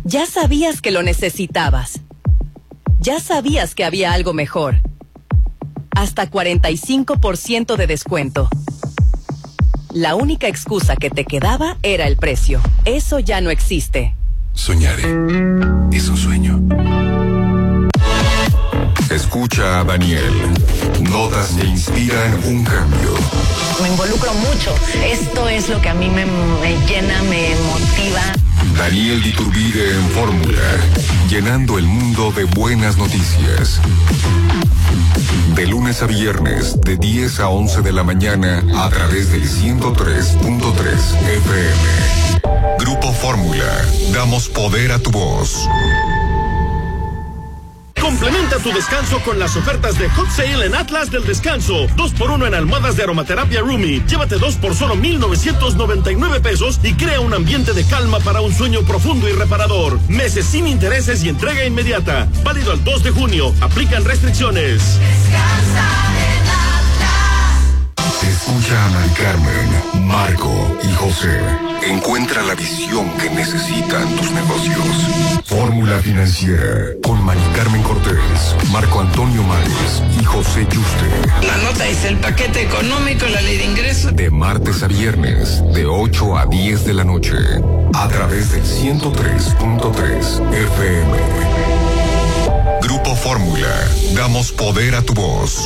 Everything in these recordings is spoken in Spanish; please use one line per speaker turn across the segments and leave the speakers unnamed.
Ya sabías que lo necesitabas. Ya sabías que había algo mejor. Hasta 45% de descuento. La única excusa que te quedaba era el precio. Eso ya no existe.
Soñaré. Es un sueño. Escucha a Daniel. Notas que inspiran un cambio.
Me involucro mucho. Esto es lo que a mí me llena, me motiva.
Daniel Iturbide en Fórmula. Llenando el mundo de buenas noticias. De lunes a viernes, de 10 a 11 de la mañana, a través del 103.3 FM. Grupo Fórmula. Damos poder a tu voz.
Complementa tu descanso con las ofertas de Hot Sale en Atlas del Descanso. 2x1 en almohadas de aromaterapia Rumi. Llévate 2 por solo 1,999 pesos y crea un ambiente de calma para un sueño profundo y reparador. Meses sin intereses y entrega inmediata. Válido al 2 de junio. Aplican restricciones.
Descansa en Atlas.
Escucha a Mari Carmen, Marco y José. Encuentra la visión que necesitan tus negocios. Fórmula Financiera con Mari Carmen Cortés, Marco Antonio Mares y José Yuste.
La nota es el paquete económico, la ley de ingresos.
De martes a viernes, de 8 a 10 de la noche, a través del 103.3 FM. Grupo Fórmula, damos poder a tu voz.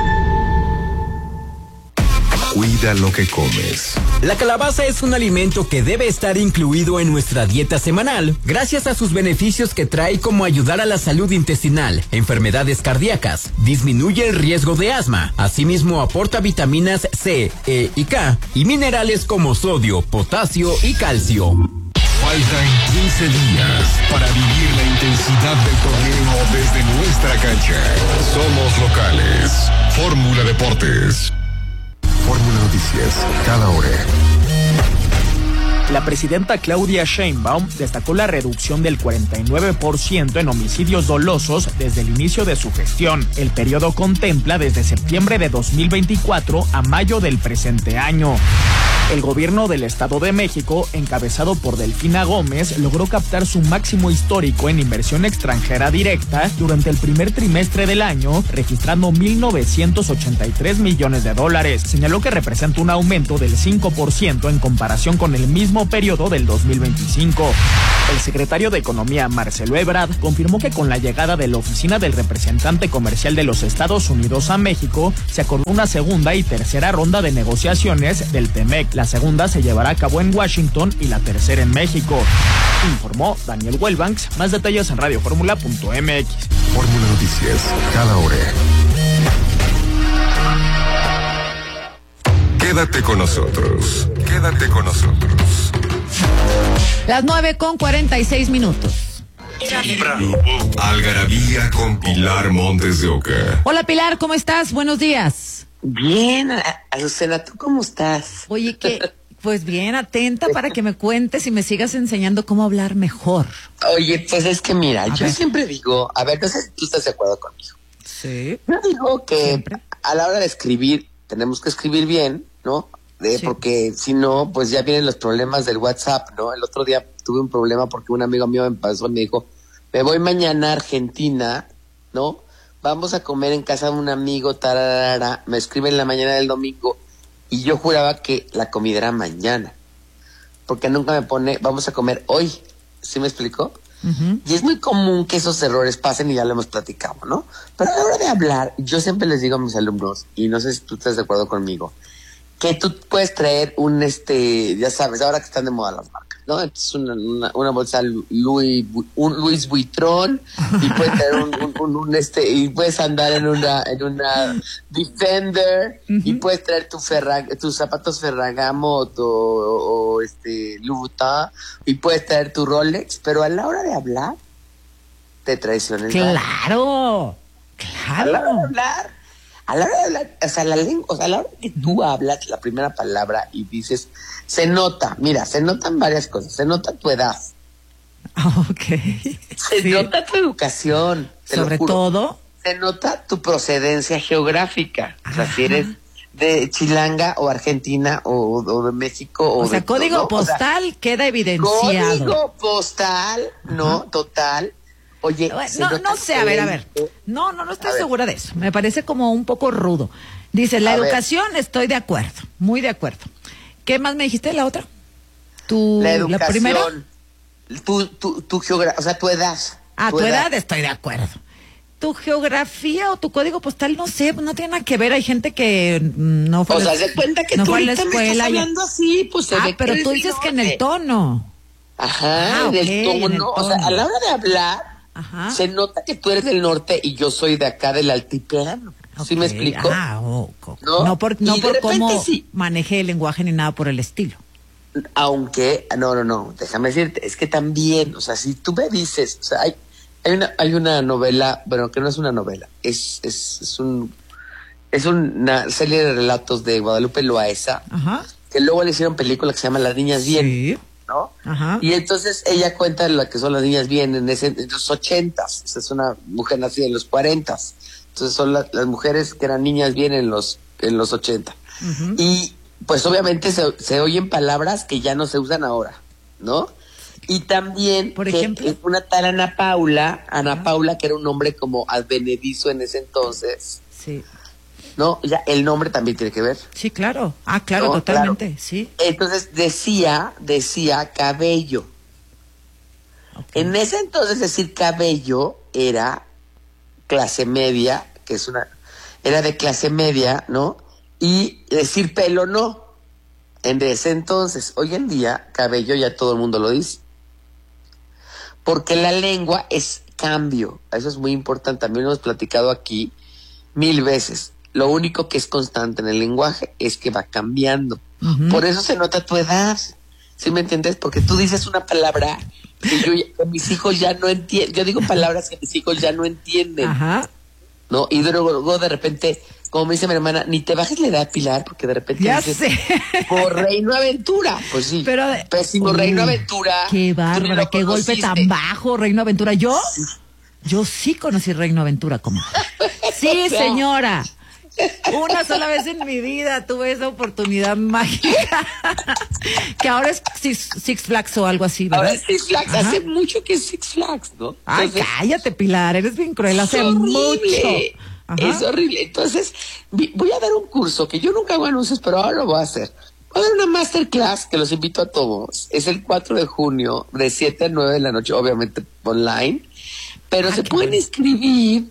Cuida lo que comes.
La calabaza es un alimento que debe estar incluido en nuestra dieta semanal, gracias a sus beneficios que trae, como ayudar a la salud intestinal, enfermedades cardíacas, disminuye el riesgo de asma, asimismo aporta vitaminas C, E y K, y minerales como sodio, potasio y calcio.
Faltan 15 días para vivir la intensidad del torneo desde nuestra cancha. Somos locales. Fórmula Deportes. Fórmula Noticias, cada hora.
La presidenta Claudia Sheinbaum destacó la reducción del 49% en homicidios dolosos desde el inicio de su gestión. El periodo contempla desde septiembre de 2024 a mayo del presente año. El gobierno del Estado de México, encabezado por Delfina Gómez, logró captar su máximo histórico en inversión extranjera directa durante el primer trimestre del año, registrando 1,983 millones de dólares. Señaló que representa un aumento del 5% en comparación con el mismo periodo del 2025. El secretario de Economía, Marcelo Ebrard, confirmó que con la llegada de la Oficina del Representante Comercial de los Estados Unidos a México, se acordó una segunda y tercera ronda de negociaciones del TEMEC. La segunda se llevará a cabo en Washington y la tercera en México. Informó Daniel Wellbanks. Más detalles en radioformula.mx.
Fórmula Noticias, cada hora. Quédate con nosotros. Quédate con nosotros.
Las 9:46.
Algarabía con Pilar Montes de Oca.
Hola Pilar, ¿cómo estás? Buenos días.
Bien, Azucena, ¿tú cómo estás?
Oye, pues bien, atenta para que me cuentes y me sigas enseñando cómo hablar mejor.
Oye, pues es que mira, yo siempre digo, a ver, no sé si tú estás de acuerdo conmigo.
Sí.
Yo digo que siempre, a la hora de escribir, tenemos que escribir bien, ¿no? Sí. Porque si no, pues ya vienen los problemas del WhatsApp, ¿no? El otro día tuve un problema porque un amigo mío me pasó y me dijo, me voy mañana a Argentina, ¿no? Vamos a comer en casa de un amigo, tararara. Me escribe en la mañana del domingo y yo juraba que la comida era mañana, porque nunca me pone, vamos a comer hoy. ¿Sí me explicó? Uh-huh. Y es muy común que esos errores pasen y ya lo hemos platicado, ¿no? Pero a la hora de hablar, yo siempre les digo a mis alumnos, y no sé si tú estás de acuerdo conmigo, que tú puedes traer ya sabes, ahora que están de moda las marcas, ¿no? Entonces una bolsa Louis Vuitton y puedes traer y puedes andar en una Defender, uh-huh, y puedes traer tus zapatos Ferragamo o Louboutin y puedes traer tu Rolex, pero a la hora de hablar te traiciones.
Claro.
A la hora de hablar, o sea, la lengua, o sea, a la hora que tú hablas la primera palabra y dices, se nota en varias cosas, se nota tu edad.
Okay.
Se nota tu educación.
Sobre todo.
Se nota tu procedencia geográfica. O sea, si eres de Chilanga o Argentina o de México.
O sea, código postal queda evidenciado.
Código postal, no, total. Oye,
no sé, a ver. No estoy segura de eso. Me parece como un poco rudo. Dice, la educación, estoy de acuerdo, muy de acuerdo. ¿Qué más me dijiste, la otra?
La educación.
¿La primera?
Tu geografía, o sea, tu edad.
Tu edad estoy de acuerdo. Tu geografía o tu código postal, no sé, no tiene nada que ver. Hay gente que no fue.
O sea, se cuenta que
no
tú
fue a la
ahorita
escuela.
me estás hablando así, pues se ve
pero
que
tú dices que en el tono.
Ajá,
en
del tono. O sea, a la hora de hablar, se nota que tú eres del norte y yo soy de acá del altiplano. ¿Sí me explico?
No por cómo manejé el lenguaje ni nada por el estilo.
Aunque, no, déjame decirte, es que también, o sea, si tú me dices, o sea, hay una novela, bueno, que no es una novela, es una serie de relatos de Guadalupe Loaesa, que luego le hicieron película que se llama Las Niñas Bien, ¿no? Y entonces ella cuenta lo que son las niñas bien en los 80s, o sea, es una mujer nacida en los 40s, entonces son las mujeres que eran niñas bien en los 80. Y pues obviamente se oyen palabras que ya no se usan ahora, ¿no? Y también,
por ejemplo,
una tal Ana Paula, que era un nombre como advenedizo en ese entonces.
Sí.
¿No? Ya el nombre también tiene que ver.
Sí, claro. Claro, totalmente, claro. Sí.
Entonces decía cabello. Okay. En ese entonces decir cabello era clase media, era de clase media, ¿no? Y decir pelo no. En ese entonces, hoy en día, cabello ya todo el mundo lo dice. Porque la lengua es cambio. Eso es muy importante. También lo hemos platicado aquí 1000 veces. Lo único que es constante en el lenguaje es que va cambiando. Por eso se nota tu edad. ¿Sí me entiendes? Porque tú dices una palabra que mis hijos ya no entienden. Yo digo palabras que mis hijos ya no entienden. ¿No? Y luego de repente, como me dice mi hermana, ni te bajes la edad, Pilar, porque de repente
ya
dices,
sé.
Por Reino Aventura. Pues sí, pero pésimo Reino Aventura.
Qué bárbara, qué golpe tan bajo, Reino Aventura. Yo sí conocí Reino Aventura, como. Sí, señora. Una sola vez en mi vida tuve esa oportunidad mágica. Que ahora es Six Flags o algo así, ¿verdad?
Ahora es Six Flags. Hace mucho que es Six Flags, ¿no?
Entonces, cállate, Pilar, eres bien cruel. Hace mucho.
Es horrible. Entonces, voy a dar un curso que yo nunca hago anuncios, pero ahora lo voy a hacer. Voy a dar una masterclass que los invito a todos. Es el 4 de junio, de 7 a 9 de la noche, obviamente online. Pero se pueden inscribir,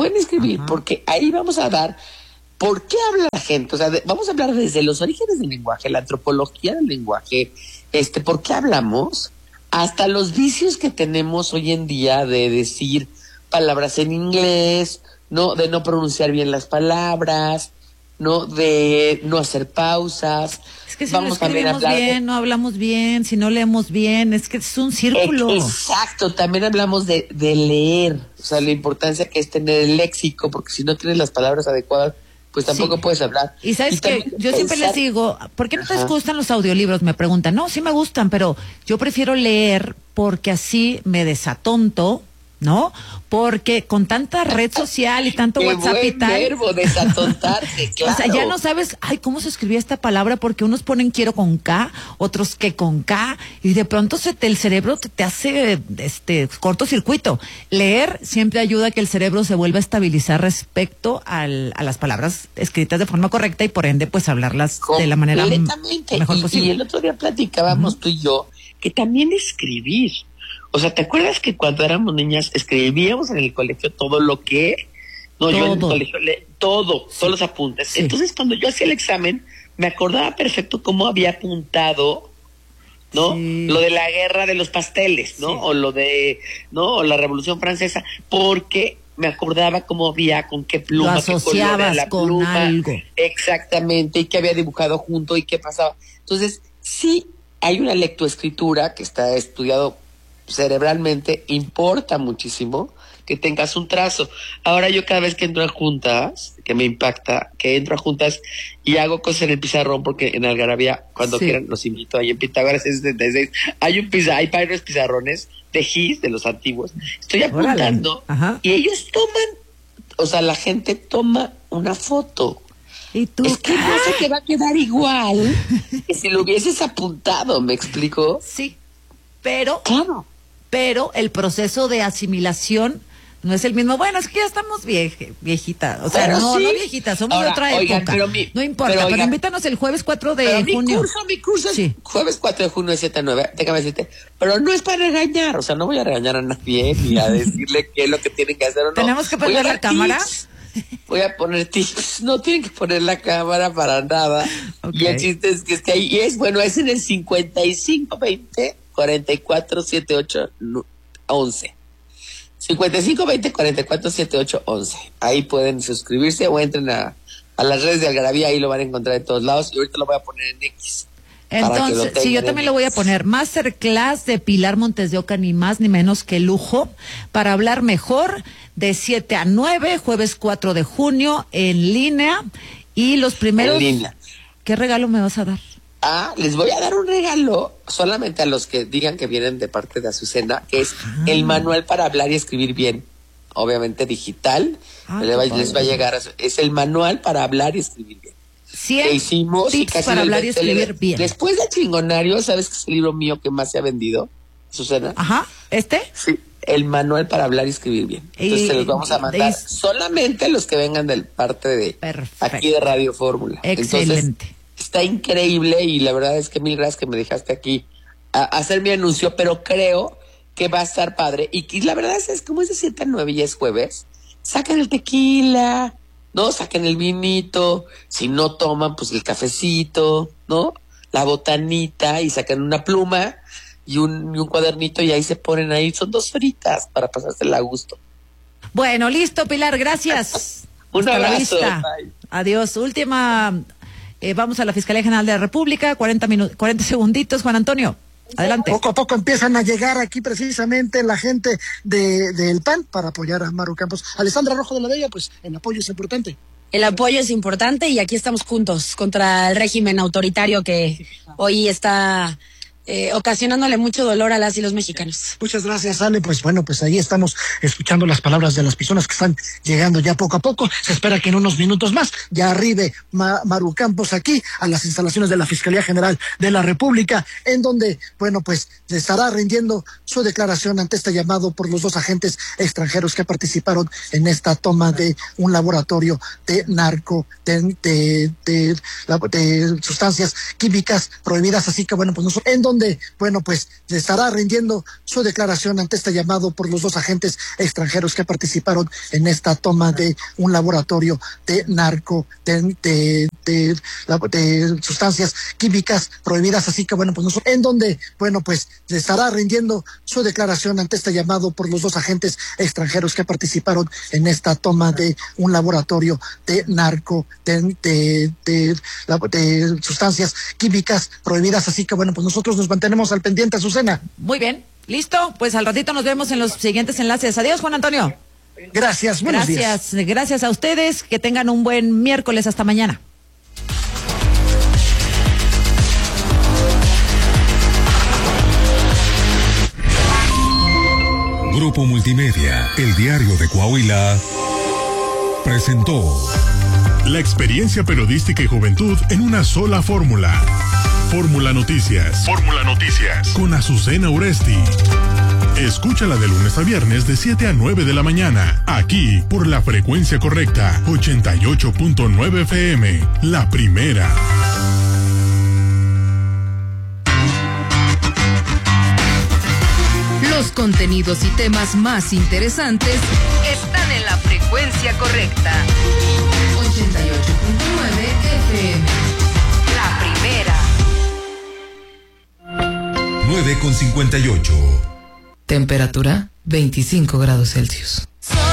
porque ahí vamos a dar por qué habla la gente. O sea, vamos a hablar desde los orígenes del lenguaje, la antropología del lenguaje, por qué hablamos, hasta los vicios que tenemos hoy en día de decir palabras en inglés, ¿no? De no pronunciar bien las palabras, ¿no? De no hacer pausas.
Es que si no escribimos bien, no hablamos bien, si no leemos bien, es que es un círculo.
Exacto, también hablamos de leer, o sea, la importancia que es tener el léxico, porque si no tienes las palabras adecuadas, pues tampoco puedes hablar.
Y sabes que yo siempre les digo, ¿por qué no te gustan los audiolibros? Me preguntan. No, sí me gustan, pero yo prefiero leer porque así me desatonto, ¿no? Porque con tanta red social y tanto WhatsApp y tal.
Verbo, desatontarse, claro.
O sea, ya no sabes, cómo se escribía esta palabra, porque unos ponen quiero con K, otros que con K, y de pronto el cerebro te hace cortocircuito. Leer siempre ayuda a que el cerebro se vuelva a estabilizar respecto a las palabras escritas de forma correcta y por ende, pues hablarlas de la manera mejor posible.
Y el otro día platicábamos tú y yo que también escribir. O sea, ¿te acuerdas que cuando éramos niñas escribíamos en el colegio todo lo que... No, yo en el colegio todos los apuntes. Sí. Entonces, cuando yo hacía el examen, me acordaba perfecto cómo había apuntado, ¿no? Sí. Lo de la guerra de los pasteles, ¿no? Sí. O lo de, ¿no? O la Revolución Francesa, porque me acordaba cómo había, con qué pluma,
lo asociabas
qué color era la
con
pluma.
Algo.
Exactamente, y qué había dibujado junto y qué pasaba. Entonces, sí hay una lectoescritura que está estudiado cerebralmente, importa muchísimo que tengas un trazo. Ahora yo cada vez que entro a juntas, que me impacta, que entro a juntas y hago cosas en el pizarrón, porque en Algarabía, cuando quieran, los invito, ahí en Pitágoras 76, hay varios pizarrones de GIS, de los antiguos, estoy apuntando, y ellos toman, o sea, la gente toma una foto.
¿Y tú?
Es que no se te va a quedar igual que si lo hubieses apuntado, ¿me explico?
Sí, pero...
Claro.
Pero el proceso de asimilación no es el mismo. Bueno, es que ya estamos viejitas. O sea,
pero
no,
sí.
no viejitas, somos de otra época. No importa, pero invítanos el jueves 4 de junio.
Mi curso es jueves 4 de junio de 7 a 9. Déjame decirte, pero no es para regañar. O sea, no voy a regañar a nadie ni a decirle qué es lo que tienen que hacer o no.
¿Tenemos que prender la cámara?
Voy a poner tips. No tienen que poner la cámara para nada. Okay. Y el chiste es que esté ahí. Y es bueno, es en el 5520 44 78 11. 5520 44 78 11. Ahí pueden suscribirse o entren a las redes de Algarabía, ahí lo van a encontrar en todos lados. Y ahorita lo voy a poner en X.
Entonces, sí, yo también lo voy a poner. Masterclass de Pilar Montes de Oca, ni más ni menos que lujo, para hablar mejor, de 7 a 9, jueves 4 de junio, en línea. Y los primeros...
En línea.
¿Qué regalo me vas a dar?
Les voy a dar un regalo solamente a los que digan que vienen de parte de Azucena, que es el manual para hablar y escribir bien. Obviamente digital. Les va a llegar. Es el manual para hablar y escribir bien.
100
que hicimos
tips para hablar y escribir bien.
Después del Chingonario, ¿sabes qué es el libro mío que más se ha vendido, Azucena?
Ajá, ¿este?
Sí, el manual para hablar y escribir bien. Entonces se los vamos a mandar solamente a los que vengan del parte de aquí de Radio Fórmula.
Excelente.
Entonces, está increíble y la verdad es que mil gracias que me dejaste aquí a hacer mi anuncio, pero creo que va a estar padre. Y la verdad es como es de 7 a 9 y es jueves, sacan el tequila, ¿no? Saquen el vinito, si no toman, pues el cafecito, ¿no? La botanita y sacan una pluma y un cuadernito y ahí se ponen ahí. Son 2 horitas para pasársela a gusto.
Bueno, listo, Pilar, gracias.
Un
Hasta
abrazo.
Bye. Adiós. Última, vamos a la Fiscalía General de la República, 40 segunditos, Juan Antonio. Adelante.
Poco a poco empiezan a llegar aquí precisamente la gente del PAN para apoyar a Maru Campos. Alessandra Rojo de la Bella, pues el apoyo es importante.
El apoyo es importante y aquí estamos juntos contra el régimen autoritario que hoy está ocasionándole mucho dolor a las y los mexicanos.
Muchas gracias, Ale. Pues bueno, pues ahí estamos escuchando las palabras de las personas que están llegando ya poco a poco. Se espera que en unos minutos más ya arribe Maru Campos aquí a las instalaciones de la Fiscalía General de la República, en donde, bueno, pues estará rindiendo su declaración ante este llamado por los 2 agentes extranjeros que participaron en esta toma de un laboratorio de de sustancias químicas prohibidas. Así que bueno, pues nosotros, en donde, bueno, pues estará rindiendo su declaración ante este llamado por los 2 agentes extranjeros que participaron en esta toma de un laboratorio de de sustancias químicas prohibidas. Así que bueno, pues nosotros, en donde, bueno, pues estará rindiendo su declaración ante este llamado por los 2 agentes extranjeros que participaron en esta toma de un laboratorio de de sustancias químicas prohibidas. Así que bueno, pues nosotros nos mantenemos al pendiente, Azucena.
Muy bien, listo, pues al ratito nos vemos en los siguientes enlaces. Adiós, Juan Antonio.
Gracias, buenos días.
Gracias a ustedes, que tengan un buen miércoles, hasta mañana.
Grupo Multimedia, el diario de Coahuila, presentó
la experiencia periodística y juventud en una sola fórmula. Fórmula Noticias. Fórmula Noticias. Con Azucena Uresti. Escúchala de lunes a viernes de 7 a 9 de la mañana. Aquí, por la frecuencia correcta. 88.9 FM. La primera.
Los contenidos y temas más interesantes están en la frecuencia correcta. 88.9 FM. La primera.
9:58.
Temperatura 25 grados Celsius.